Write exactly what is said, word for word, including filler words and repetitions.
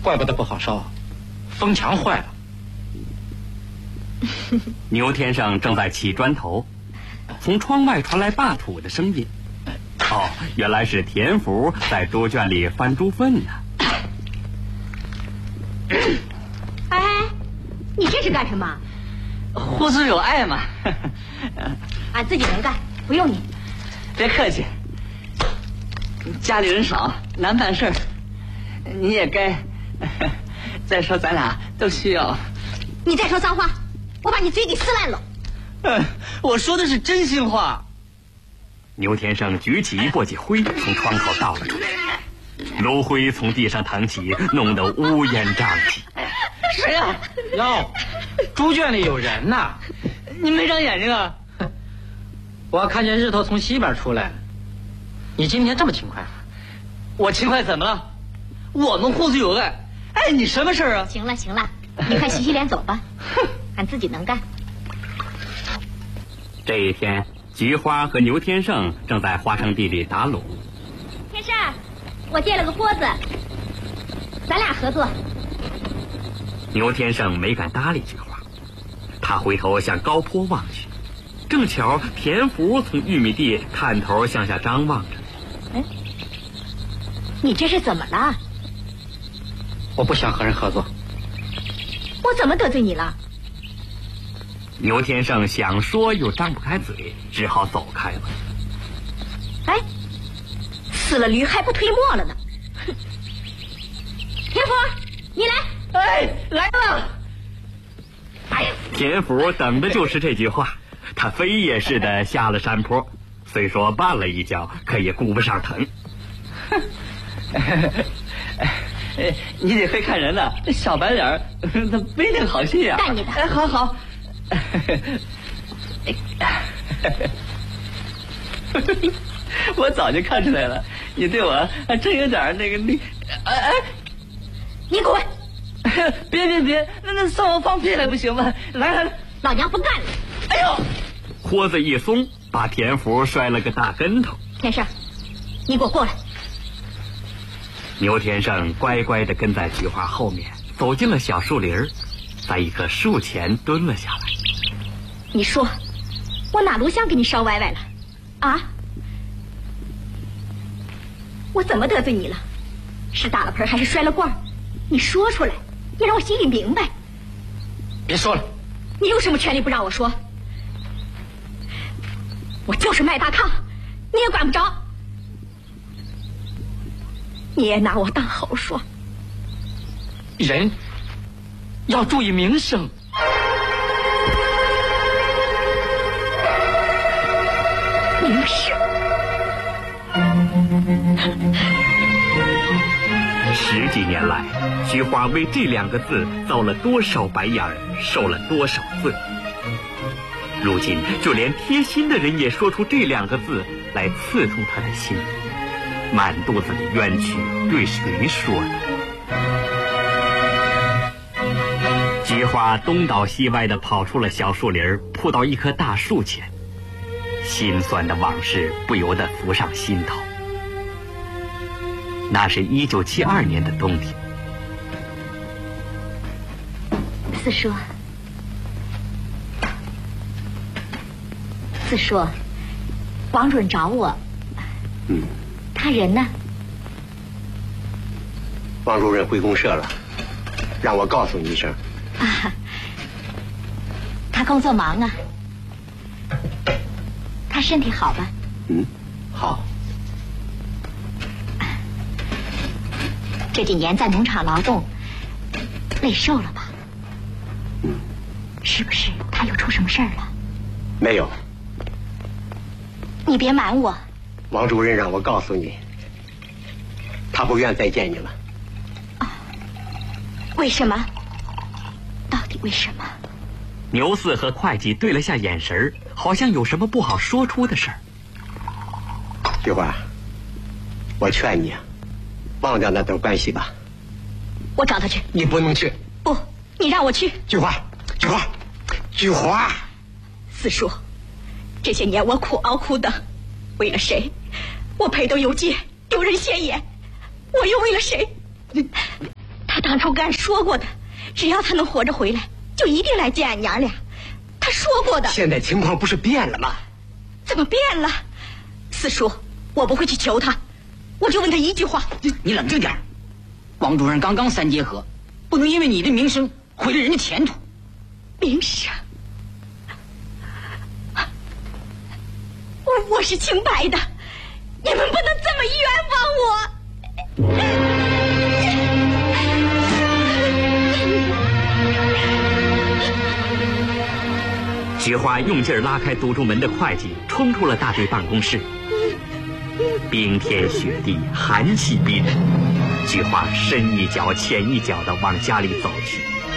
怪不得不好烧啊，风墙坏了。 牛天生正在起砖头，从窗外传来霸土的声音。哦，原来是田福在猪圈里翻猪粪呢。 哎，你这是干什么？ 互助有爱嘛。 俺自己能干，不用你。 别客气，家里人少，难办事儿，你也该。再说咱俩都需要。 你再说脏话，我把你嘴给撕烂了。 嗯，我说的是真心话。 牛天生举起一簸箕灰，从窗口倒了出来，炉灰从地上腾起，弄得乌烟瘴气。 谁呀？ 哟，猪圈里有人呐！ 你没长眼睛啊？ 我看见日头从西边出来了。你今天这么勤快？ 我勤快怎么了？我们互助有爱。哎，你什么事儿啊？ 行了行了，你快洗洗脸走吧。俺自己能干。 这一天，菊花和牛天胜正在花生地里打卤。 天胜，我借了个锅子，咱俩合作。 牛天胜没敢搭理菊花，他回头向高坡望去，正巧田福从玉米地探头向下张望着。 哎，你这是怎么了？ 我不想和人合作。 我怎么得罪你了？ 牛天胜想说又张不开嘴，只好走开了。 哎，死了驴还不推磨了呢！田福，你来！ 哎，来了！ 哎，田福等的就是这句话，他飞也似的下了山坡，虽说绊了一跤，可也顾不上疼。 你得会看人呐，这小白脸儿，他不一定好心眼。 干你的！ 哎，好好。我早就看出来了，你对我还真有点那个那，哎哎， 你滚！ 别别别，那那算我放屁还不行吗？来来来， 老娘不干了！ 哎呦， 豁子一松，把田福摔了个大跟头。 天胜，你给我过来！ 牛天胜乖乖地跟在菊花后面，走进了小树林，在一棵树前蹲了下来。 你说，我哪炉香给你烧歪歪了？啊？我怎么得罪你了？是打了盆还是摔了罐？你说出来，也让我心里明白。 别说了。 你有什么权利不让我说？我就是卖大炕，你也管不着。你也拿我当好说。 人要注意名声。 名声。 十几年来，菊花为这两个字遭了多少白眼儿，受了多少罪。如今，就连贴心的人也说出这两个字来刺痛他的心。满肚子的冤屈对谁说呢？菊花东倒西歪地跑出了小树林，扑到一棵大树前，心酸的往事不由得浮上心头。那是一九七二年的冬天。 四叔，四叔，王主任找我。 嗯。 他人呢？ 王主任回公社了，让我告诉你一声。 啊，他工作忙啊。他身体好吧？ 嗯，好。 这几年在农场劳动，累瘦了吧？ 嗯。 是不是他又出什么事儿了？ 没有。 你别瞒我。 王主任让我告诉你，他不愿再见你了。 啊？为什么？到底为什么？ 牛四和会计对了下眼神，好像有什么不好说出的事儿。 菊花，我劝你啊，忘掉那段关系吧。 我找他去。 你不能去。 不，你让我去。 菊花，菊花，菊花。 四叔，这些年我苦熬苦等，为了谁？我赔都有戒，丢人现眼，我又为了谁？他当初跟俺说过的，只要他能活着回来，就一定来见俺娘俩。他说过的。 现在情况不是变了吗？ 怎么变了？四叔，我不会去求他，我就问他一句话。 你冷静点，王主任刚刚三结合，不能因为你的名声毁了人家前途。 名声？我我是清白的，你们不能这么冤枉我。 菊花用劲儿拉开堵住门的会计，冲出了大队办公室。冰天雪地，寒气逼人，菊花深一脚浅一脚地往家里走去。